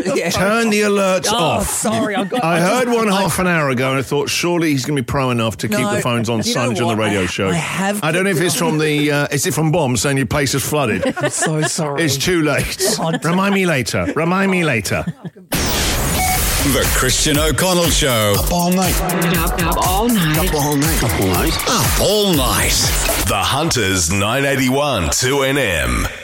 Turn the alerts off. Sorry, I heard one half an hour ago and I thought surely he's going to be pro enough to keep the phones on silent during the radio show. I don't know if it's from is it from Bomb saying your place is flooded? I'm so sorry. It's too late. Remind me later. The Christian O'Connell Show. Up all night. Up all night. Up all night. Up all night. Up all night. The Hunters 981 2NM.